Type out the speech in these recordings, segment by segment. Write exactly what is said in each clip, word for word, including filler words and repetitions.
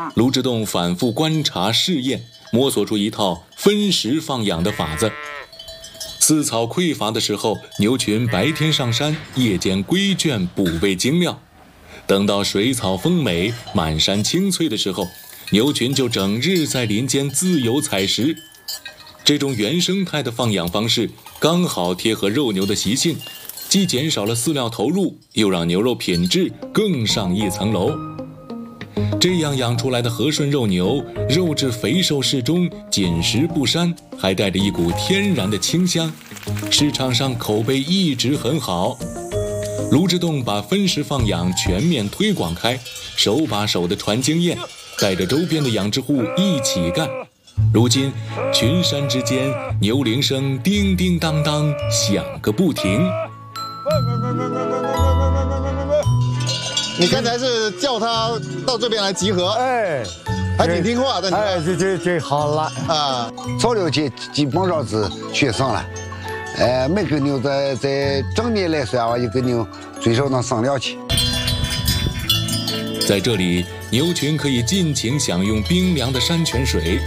卢志栋反复观察试验，摸索出一套分时放养的法子。饲草匮乏的时候，牛群白天上山，夜间归圈补喂精料。等到水草丰美，满山青翠的时候，牛群就整日在林间自由采食。这种原生态的放养方式刚好贴合肉牛的习性，既减少了饲料投入，又让牛肉品质更上一层楼。这样养出来的和顺肉牛，肉质肥瘦适中，紧实不膻，还带着一股天然的清香，市场上口碑一直很好。卢志栋把分时放养全面推广开，手把手的传经验，带着周边的养殖户一起干。如今群山之间，牛铃声叮叮当当响个不停。 你刚才是叫他到这边来集合， 哎， 还挺听话的。 哎，这这这好了啊！ 草料基基本上是学上了，呃，每个牛在在整年来算啊，一个牛最少能上两期。 在这里，牛群可以尽情享用冰凉的山泉水。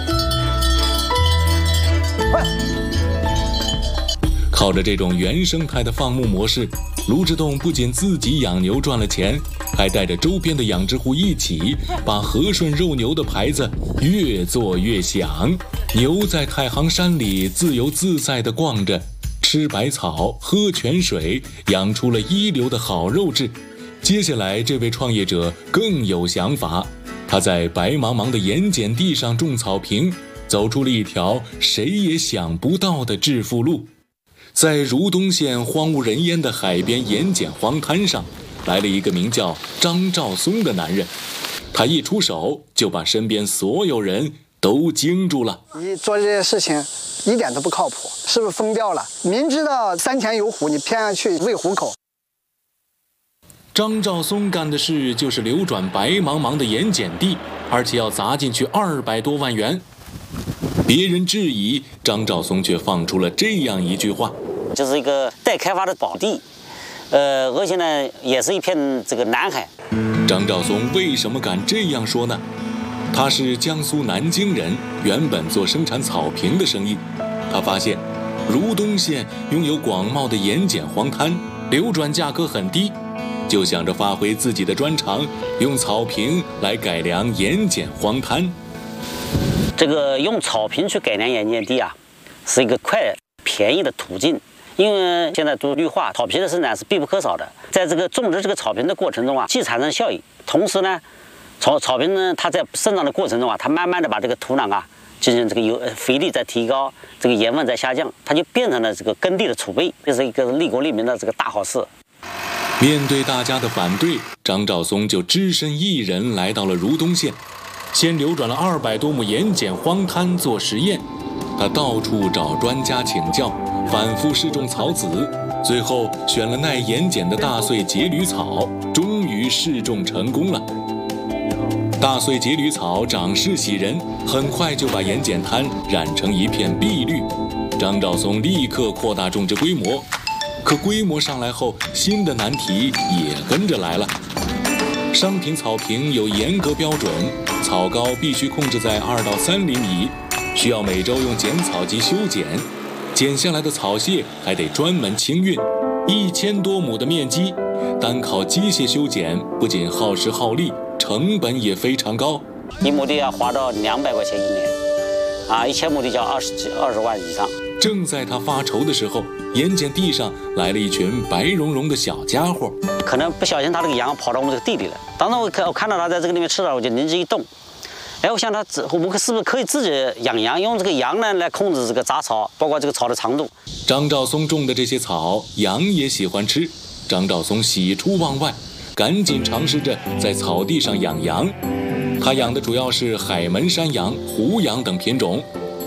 靠着这种原生态的放牧模式，卢志栋不仅自己养牛赚了钱，还带着周边的养殖户一起把和顺肉牛的牌子越做越响。牛在太行山里自由自在地逛着，吃百草，喝泉水，养出了一流的好肉质。接下来，这位创业者更有想法，他在白茫茫的盐碱地上种草坪，走出了一条谁也想不到的致富路。在如东县荒无人烟的海边盐碱荒滩上，来了一个名叫张兆松的男人。他一出手就把身边所有人都惊住了。 你做这些事情一点都不靠谱，是不是疯掉了？明知道山前有虎，你偏要去喂虎口。 张兆松干的事就是流转白茫茫的盐碱地，而且要砸进去二百多万元。别人质疑，张兆松却放出了这样一句话： 这是一个待开发的宝地，呃，而且呢，也是一片这个蓝海。 张兆松为什么敢这样说呢？他是江苏南京人，原本做生产草坪的生意。他发现，如东县拥有广袤的盐碱荒滩，流转价格很低，就想着发挥自己的专长，用草坪来改良盐碱荒滩。 这个用草坪去改良盐碱地啊，是一个快便宜的途径。因为现在做绿化，草皮的生产是必不可少的。在这个种植这个草坪的过程中啊，既产生效益，同时呢，草草坪呢，它在生长的过程中啊，它慢慢的把这个土壤啊进行这个有肥力在提高，这个盐分在下降，它就变成了这个耕地的储备，这是一个利国利民的这个大好事。 面对大家的反对，张兆松就只身一人来到了如东县。先流转了二百多亩盐碱荒滩做实验，他到处找专家请教，反复试种草籽，最后选了耐盐碱的大穗节缕草，终于试种成功了。大穗节缕草长势喜人，很快就把盐碱滩染成一片碧绿。张兆松立刻扩大种植规模，可规模上来后，新的难题也跟着来了。商品草坪有严格标准，草高必须控制在二到三厘米，需要每周用剪草机修剪，剪下来的草屑还得专门清运。一千多亩的面积，单靠机械修剪不仅耗时耗力，成本也非常高。 一亩地要花到两百块钱一年，啊，一千亩地就要二十几二十万以上。 正在他发愁的时候，盐碱地上来了一群白茸茸的小家伙。 可能不小心，他这个羊跑到我们这个地里了。当时我看我看到他在这个里面吃了，我就灵机一动，哎，我想他我们是不是可以自己养羊，用这个羊呢来控制这个杂草，包括这个草的长度。 张兆松种的这些草，羊也喜欢吃。张兆松喜出望外，赶紧尝试着在草地上养羊。他养的主要是海门山羊、湖羊等品种。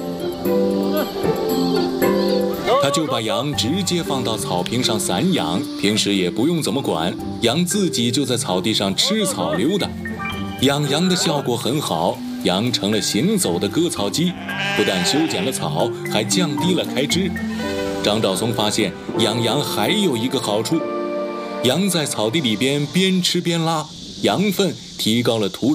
他就把羊直接放到草坪上散养，平时也不用怎么管，羊自己就在草地上吃草溜达。养羊的效果很好，羊成了行走的割草机，不但修剪了草，还降低了开支。张兆松发现养羊还有一个好处，羊在草地里边边吃边拉，羊粪提高了土壤